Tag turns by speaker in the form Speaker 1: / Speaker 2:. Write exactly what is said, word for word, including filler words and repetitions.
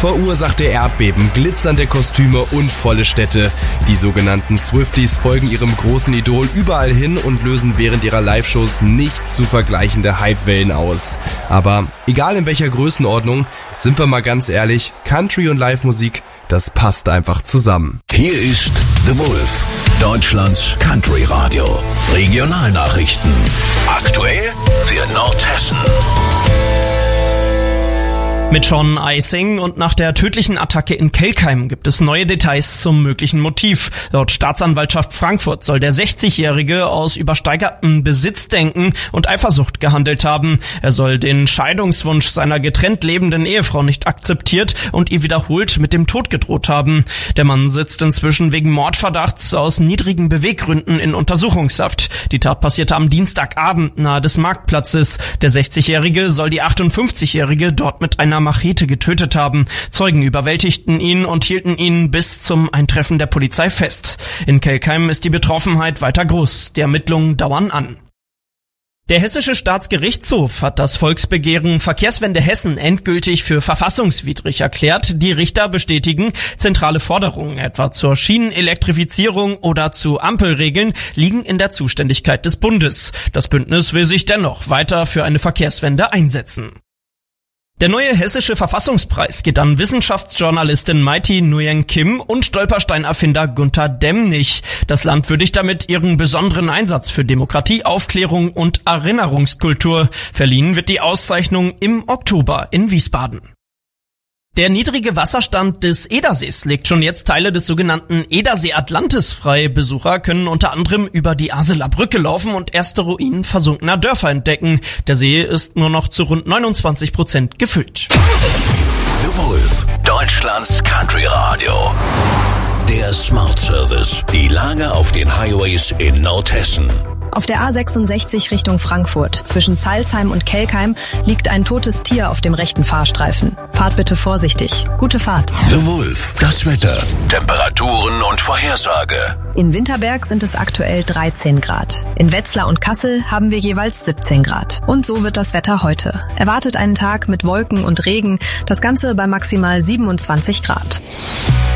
Speaker 1: verursachte Erdbeben, glitzernde Kostüme und volle Städte. Die sogenannten Swifties folgen ihrem großen Idol überall hin und lösen während ihrer Live-Shows nicht zu vergleichende Hypewellen aus. Aber egal in welcher Größenordnung, sind wir mal ganz ehrlich, Country und Live-Musik, das passt einfach zusammen.
Speaker 2: Hier ist The Wolf, Deutschlands Country-Radio. Regionalnachrichten. Aktuell für Nordhessen.
Speaker 3: Mit Sean Eising und nach der tödlichen Attacke in Kelkheim gibt es neue Details zum möglichen Motiv. Laut Staatsanwaltschaft Frankfurt soll der sechzigjährige aus übersteigertem Besitzdenken und Eifersucht gehandelt haben. Er soll den Scheidungswunsch seiner getrennt lebenden Ehefrau nicht akzeptiert und ihr wiederholt mit dem Tod gedroht haben. Der Mann sitzt inzwischen wegen Mordverdachts aus niedrigen Beweggründen in Untersuchungshaft. Die Tat passierte am Dienstagabend nahe des Marktplatzes. Der sechzigjährige soll die achtundfünfzigjährige dort mit einer Machete getötet haben. Zeugen überwältigten ihn und hielten ihn bis zum Eintreffen der Polizei fest. In Kelkheim ist die Betroffenheit weiter groß. Die Ermittlungen dauern an. Der Hessische Staatsgerichtshof hat das Volksbegehren Verkehrswende Hessen endgültig für verfassungswidrig erklärt. Die Richter bestätigen, zentrale Forderungen etwa zur Schienenelektrifizierung oder zu Ampelregeln liegen in der Zuständigkeit des Bundes. Das Bündnis will sich dennoch weiter für eine Verkehrswende einsetzen. Der neue hessische Verfassungspreis geht an Wissenschaftsjournalistin Mighty Nguyen Kim und Stolpersteinerfinder Günther Demnig. Das Land würdigt damit ihren besonderen Einsatz für Demokratie, Aufklärung und Erinnerungskultur. Verliehen wird die Auszeichnung im Oktober in Wiesbaden. Der niedrige Wasserstand des Edersees legt schon jetzt Teile des sogenannten Edersee Atlantis frei. Besucher können unter anderem über die Arseler Brücke laufen und erste Ruinen versunkener Dörfer entdecken. Der See ist nur noch zu rund neunundzwanzig Prozent gefüllt.
Speaker 2: The Wolf, Deutschlands Country Radio. Der Smart Service. Die Lage auf den Highways in Nordhessen.
Speaker 4: Auf der A sechsundsechzig Richtung Frankfurt zwischen Zeilsheim und Kelkheim liegt ein totes Tier auf dem rechten Fahrstreifen. Fahrt bitte vorsichtig. Gute Fahrt.
Speaker 2: The Wolf, das Wetter, Temperaturen und Vorhersage.
Speaker 4: In Winterberg sind es aktuell dreizehn Grad. In Wetzlar und Kassel haben wir jeweils siebzehn Grad. Und so wird das Wetter heute. Erwartet einen Tag mit Wolken und Regen, das Ganze bei maximal siebenundzwanzig Grad.